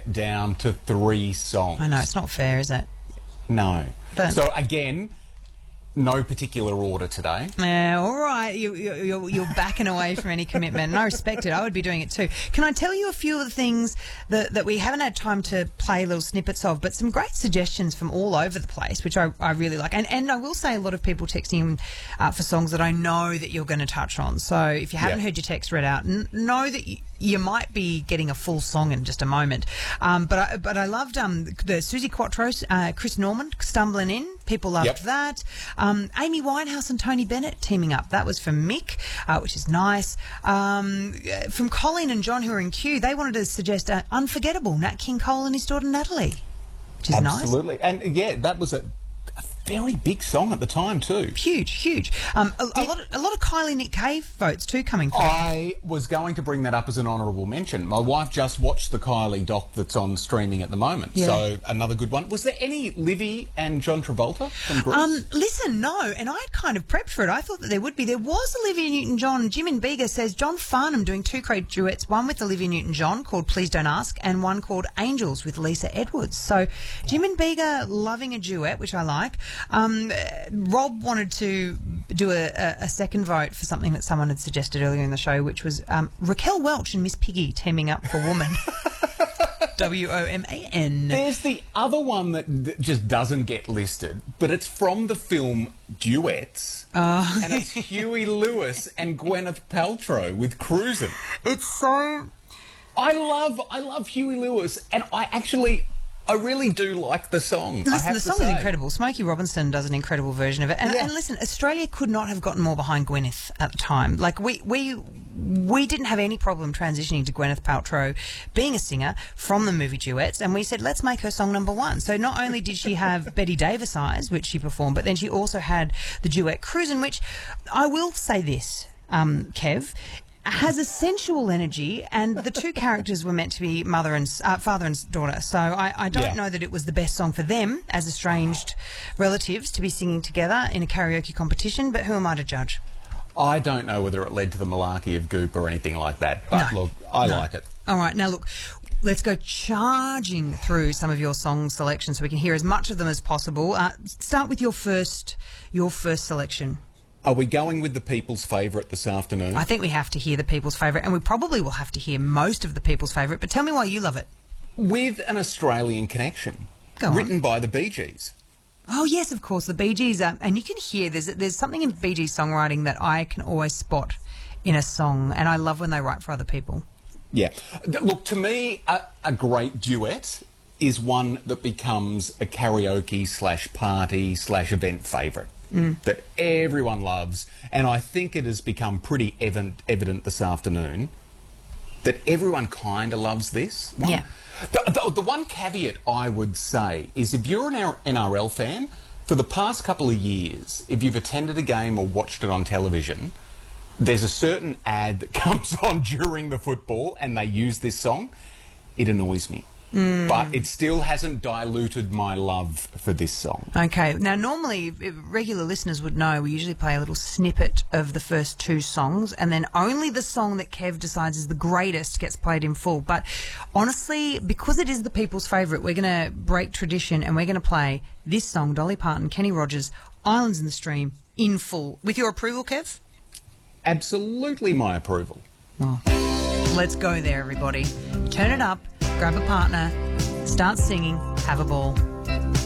down to 3 songs. I know, it's not fair, is it? No. But- So, again, no particular order today. Yeah, all right. You're backing away from any commitment. And I respect it. I would be doing it too. Can I tell you a few of the things that we haven't had time to play little snippets of, but some great suggestions from all over the place, which I really like. And I will say a lot of people texting for songs that I know that you're going to touch on. So if you haven't heard your text read out, know that you might be getting a full song in just a moment. But I loved the Susie Quattro's Chris Norman, Stumbling In. People loved that. Amy Winehouse and Tony Bennett teaming up. That was from Mick, which is nice. From Colleen and John, who are in queue, they wanted to suggest Unforgettable, Nat King Cole and his daughter Natalie, which is nice. Absolutely. And, yeah, that was a very big song at the time too. Huge. A lot of Kylie Nick Cave votes too coming through. I was going to bring that up as an honourable mention. My wife just watched the Kylie doc that's on streaming at the moment. Yeah. So another good one. Was there any Livy and John Travolta from Greece? Listen, no, and I'd kind of prepped for it. I thought that there would be. There was Olivia Newton-John. Jim and Bega says John Farnham doing 2 great duets, one with Olivia Newton-John called Please Don't Ask and one called Angels with Lisa Edwards. So Jim and Bega loving a duet, which I like. Rob wanted to do a second vote for something that someone had suggested earlier in the show, which was Raquel Welch and Miss Piggy teaming up for Woman. WOMAN. There's the other one that just doesn't get listed, but it's from the film Duets, and it's Huey Lewis and Gwyneth Paltrow with Cruisin'. It's so... I love Huey Lewis, and I really do like the song. Listen, the song is incredible. Smokey Robinson does an incredible version of it. And listen, Australia could not have gotten more behind Gwyneth at the time. Like, we didn't have any problem transitioning to Gwyneth Paltrow being a singer from the movie Duets, and we said, let's make her song number 1. So not only did she have Betty Davis Eyes, which she performed, but then she also had the duet Cruisin', which I will say this, Kev, has a sensual energy, and the 2 characters were meant to be father and daughter. So I don't know that it was the best song for them as estranged relatives to be singing together in a karaoke competition, but who am I to judge? I don't know whether it led to the malarkey of Goop or anything like that, but look, I like it. All right, now look, let's go charging through some of your song selections so we can hear as much of them as possible. Start with your first selection. Are we going with the people's favourite this afternoon? I think we have to hear the people's favourite, and we probably will have to hear most of the people's favourite, but tell me why you love it. With an Australian connection. Go on. Written by the Bee Gees. Oh, yes, of course, the Bee Gees. And you can hear there's something in Bee Gees songwriting that I can always spot in a song, and I love when they write for other people. Yeah. Look, to me, a great duet is one that becomes a karaoke/party/event favourite. That everyone loves, and I think it has become pretty evident this afternoon that everyone kind of loves this one. Yeah. The one caveat I would say is if you're an NRL fan, for the past couple of years, if you've attended a game or watched it on television, there's a certain ad that comes on during the football and they use this song. It annoys me. But it still hasn't diluted my love for this song. Okay. Now, normally, regular listeners would know we usually play a little snippet of the first 2 songs, and then only the song that Kev decides is the greatest gets played in full. But honestly, because it is the people's favourite, we're going to break tradition and we're going to play this song, Dolly Parton, Kenny Rogers, Islands in the Stream, in full. With your approval, Kev? Absolutely my approval. Well, let's go there, everybody. Turn it up. Grab a partner, start singing, have a ball.